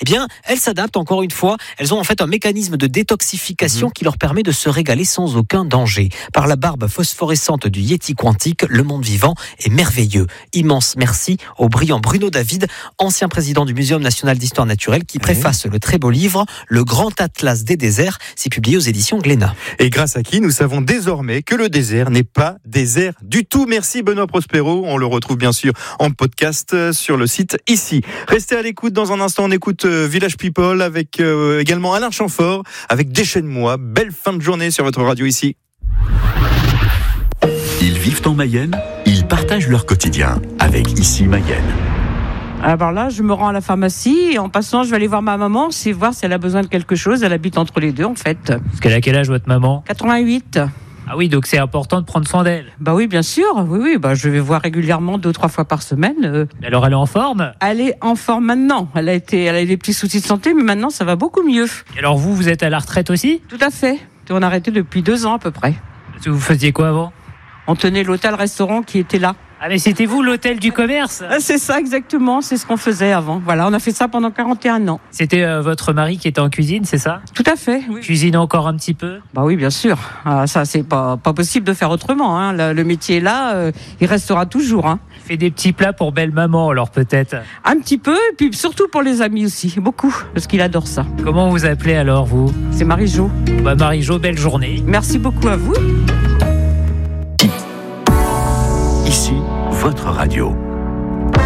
eh bien, elles s'adaptent encore une fois. Elles ont en fait un mécanisme de détoxification qui leur permet de se régaler sans aucun danger. Par la barbe phosphorescente du Yéti quantique, le monde vivant est merveilleux. Immense merci au brillant Bruno David, ancien président du Muséum national d'histoire naturelle, qui préface le très beau livre Le Grand Atlas des déserts. C'est publié aux éditions Glénat. Et grâce à qui nous savons désormais que le désert n'est pas désert du tout. Merci Benoît Prospero. On le retrouve bien sûr en podcast sur le site ici. Restez à l'écoute. Dans un instant, on écoute Village People avec également Alain Chamfort avec Déchaîne-moi. Belle fin de journée sur votre radio ici. Ils vivent en Mayenne, ils partagent leur quotidien avec Ici Mayenne. Alors là, je me rends à la pharmacie et en passant, je vais aller voir ma maman, voir si elle a besoin de quelque chose. Elle habite entre les deux, en fait. Parce qu'elle a quel âge, votre maman ? 88. Ah oui, donc c'est important de prendre soin d'elle. Bah oui, bien sûr. Oui, je vais voir régulièrement 2-3 fois par semaine. Alors elle est en forme ? Elle est en forme maintenant. Elle a eu des petits soucis de santé, mais maintenant, ça va beaucoup mieux. Et alors vous êtes à la retraite aussi ? Tout à fait. On a arrêté depuis 2 ans à peu près. Parce que vous faisiez quoi avant ? On tenait l'hôtel-restaurant qui était là. Ah mais c'était vous l'hôtel du commerce ? C'est ça exactement, c'est ce qu'on faisait avant. Voilà, on a fait ça pendant 41 ans. C'était votre mari qui était en cuisine, c'est ça ? Tout à fait, oui. Cuisine encore un petit peu ? Bah oui, bien sûr. Ça, c'est pas possible de faire autrement. Hein. Le métier est là, il restera toujours. Hein. Fait des petits plats pour belle maman alors peut-être ? Un petit peu, et puis surtout pour les amis aussi, beaucoup, parce qu'il adore ça. Comment vous appelez alors vous ? C'est Marie-Jo. Bah Marie-Jo, belle journée. Merci beaucoup à vous. Ici, votre radio.